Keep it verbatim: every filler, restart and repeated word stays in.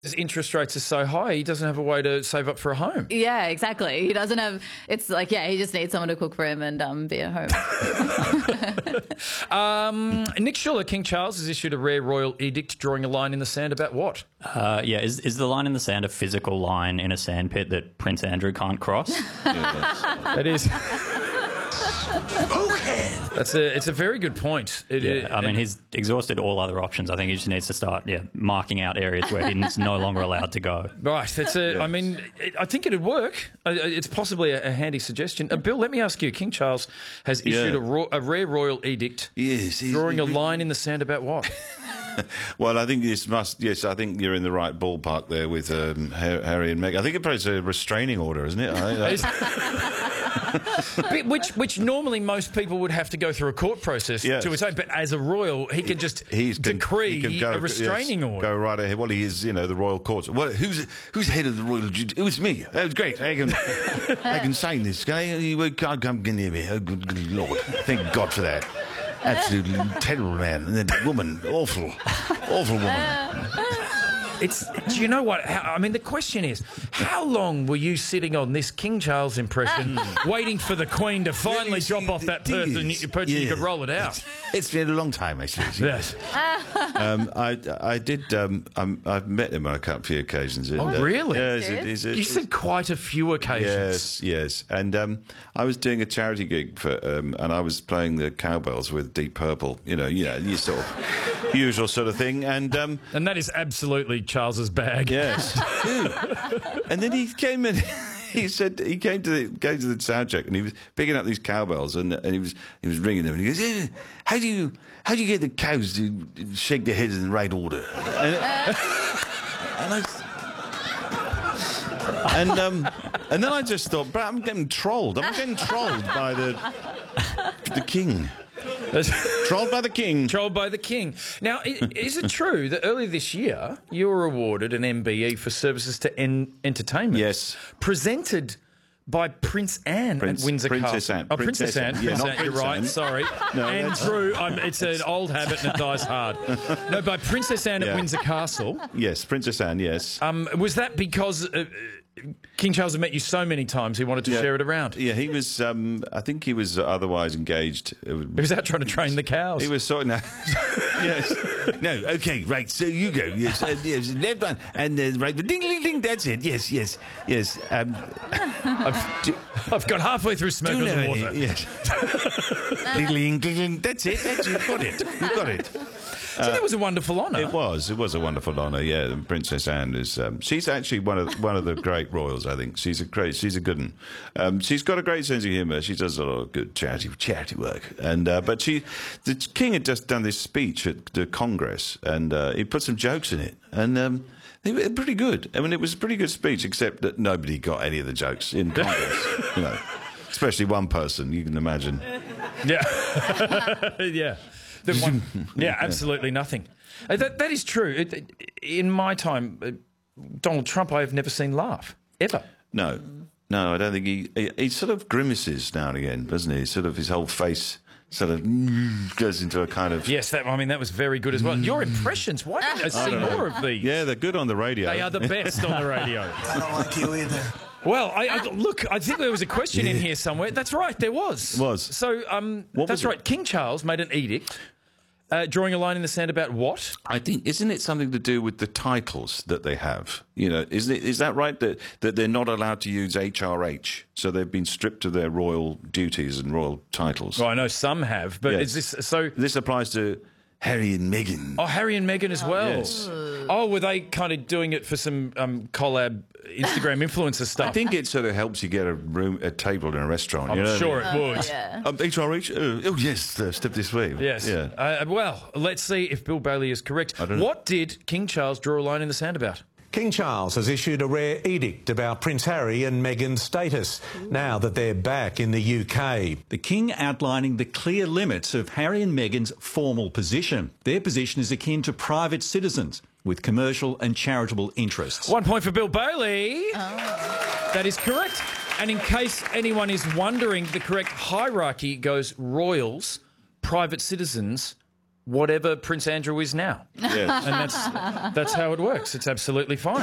His interest rates are so high, he doesn't have a way to save up for a home. Yeah, exactly. He doesn't have. It's like, yeah, he just needs someone to cook for him and um, be at home. um, Nick Schuller, King Charles has issued a rare royal edict drawing a line in the sand about what? Uh, yeah, is is the line in the sand a physical line in a sandpit that Prince Andrew can't cross? Yeah, it is. That's a, it's a very good point. It, yeah, it, I mean, he's exhausted all other options. I think he just needs to start, yeah, marking out areas where he's no longer allowed to go. Right. It's a. I mean, it, I think it'd work. Uh, It's possibly a, a handy suggestion. Uh, Bill, let me ask you. King Charles has issued Yeah. a, ro- a rare royal edict, Yes, he's- drawing a line in the sand about what? Well, I think this must. Yes, I think you're in the right ballpark there with um, Har- Harry and Meghan. I think it's a restraining order, isn't it? I, But which, which normally most people would have to go through a court process Yes. to attain. But as a royal, he can just He's can- decree he can go- a restraining yes, order. Go right ahead. Well, he is, you know, the royal courts. Well, who's who's head of the royal? Judi- It was me. That was great. I can I can sign this guy. You can't come near me. Oh, good, good Lord! Thank God for that. Absolutely terrible man. And that woman, awful, awful woman. It's. Do you know what? How, I mean, the question is, how long were you sitting on this King Charles impression, waiting for the Queen to finally Really, drop see, off the that thing person, is- person you yeah. could roll it out? It's been a long time, actually. Yes. um, I I did. Um, I'm, I've met him on a couple few occasions. Oh, And, uh, really? Yeah. He's a, he's a, You said quite a few occasions. Yes, yes. And um, I was doing a charity gig for, um, and I was playing the cowbells with Deep Purple. You know, you know, you sort of usual sort of thing. And um, And that is absolutely Charles's bag. yes, and then he came in. He said he came to the came to the sound check and he was picking up these cowbells and, and he was he was ringing them and he goes, yeah, how do you how do you get the cows to shake their heads in the right order? And, and I. And um, and then I just thought, but I'm getting trolled. I'm getting trolled by the the king. Trolled by the king. Trolled by the king. Now, i- is it true that earlier this year you were awarded an M B E for services to en- entertainment? Yes. Presented by Prince Anne Prince- at Windsor Princess Castle. Anne. Oh, Princess, Princess Anne. Anne. Yeah, Princess not Anne. You're Prince right. Anne. Sorry. No, and that's- Drew, I'm, it's an old habit and it dies hard. No, by Princess Anne at Yeah. Windsor Castle. Yes, Princess Anne. Yes. Um, was that because uh, King Charles had met you so many times he wanted to Yeah. share it around? Yeah, he was. Um, I think he was otherwise engaged. He was out trying to train the cows. He was sorting out. Yes. No. Okay. Right. So you go. Yes. Uh, yes. Left one and uh, right. Ding, ding, ding. That's it. Yes. Yes. Yes. Um, I've, do, I've got halfway through smoke do on the know water. any- Yes. Ding, ding, ding, ding. That's it. That's you got it. You got it. So that was a wonderful honour. It was. It was a wonderful honour. Yeah, and Princess Anne is. Um, she's actually one of one of the great royals. I think she's a great. She's a good one. Um, she's got a great sense of humour. She does a lot of good charity charity work. And uh, but she, the king had just done this speech at the Congress, and uh, he put some jokes in it, and. Um, they were pretty good. I mean, it was a pretty good speech, except that nobody got any of the jokes in Congress. You know, especially one person. You can imagine. Yeah. yeah. The one, yeah, absolutely nothing. Uh, that, that is true. It, it- in my time, uh, Donald Trump, I have never seen laugh, ever. No, no, I don't think he, he. He sort of grimaces now and again, doesn't he? Sort of his whole face sort of goes into a kind of. Yes, that I mean, that was very good as well. Your impressions, why don't I see more of these? Yeah, they're good on the radio. They are the best on the radio. I don't like you either. Well, I, I, look, I think there was a question in here somewhere. That's right, there was. Was. So, um, What that's was it? right. King Charles made an edict, uh, drawing a line in the sand about what? I think isn't it something to do with the titles that they have? You know, isn't it? Is that right that that they're not allowed to use H R H? So they've been stripped of their royal duties and royal titles. Well, I know some have, but Yes. is this so? This applies to Harry and Meghan. Oh, Harry and Meghan as well. Yes. Oh, were they kind of doing it for some um, collab Instagram influencer stuff? I think it sort of helps you get a room, a table in a restaurant. I'm you know? sure it would. Yeah. Um, H R H? Uh, oh, yes, uh, step this way. Yes. Yeah. Uh, well, let's see if Bill Bailey is correct. I don't know. What did King Charles draw a line in the sand about? King Charles has issued a rare edict about Prince Harry and Meghan's status now that they're back in the U K. The King outlining the clear limits of Harry and Meghan's formal position. Their position is akin to private citizens with commercial and charitable interests. One point for Bill Bailey. That is correct. And in case anyone is wondering, the correct hierarchy goes royals, private citizens, whatever Prince Andrew is now. Yes. And that's that's how it works. It's absolutely fine.